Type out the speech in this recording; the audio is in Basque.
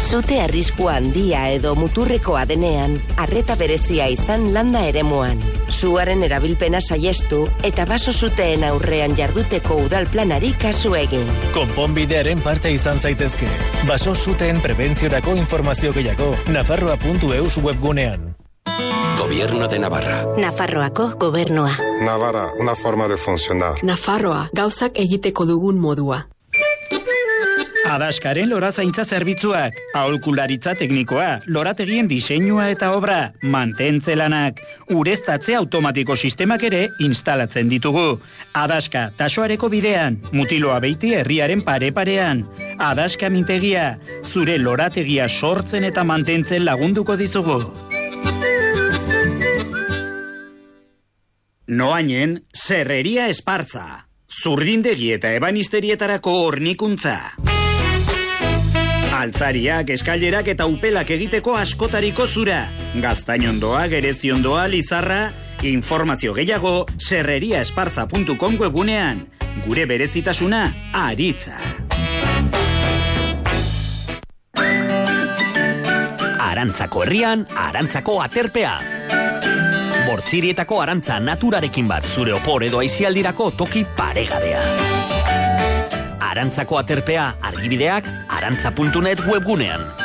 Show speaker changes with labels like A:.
A: Zute arriskua handia edo muturrekoa denean, arreta berezia izan landa eremuan. Suaren erabilpena saiestu eta baso zuteen aurrean jarduteko udalplanari kasu egin.
B: Konponbidearen parte izan zaitezke. Baso zuteen prebentziorako informazio gehiago, nafarroa.eus webgunean.
C: Gobierno de Navarra.
D: Nafarroako gobernua.
E: Navarra, una forma de funcionar.
F: Nafarroa, gauzak egiteko dugun modua.
G: Adaskaren lorazaintza zerbitzuak, aholkularitza teknikoa, lorategien diseinua eta obra, mantentze lanak, ureztatze automatiko sistemak ere instalatzen ditugu. Adaska, tasoareko bidean, mutiloa beiti herriaren pare-parean. Adaska mintegia, zure lorategia sortzen eta mantentzen lagunduko dizugu. Noainen, Serreria Espartza. Zurdindegi eta ebanisterietarako hornikuntza. Altzariak, eskailerak eta upelak egiteko askotariko zura. Gaztainondoa, gereziondoa, lizarra. Informazio gehiago, serreriaespartza.com webgunean. Gure berezitasuna, aritza.
H: Arantzako herrian, Arantzako aterpea. Bortzirietako arantza naturarekin bat zure opor edo aisialdirako toki paregabea. Arantzako aterpea argibideak arantza.net webgunean.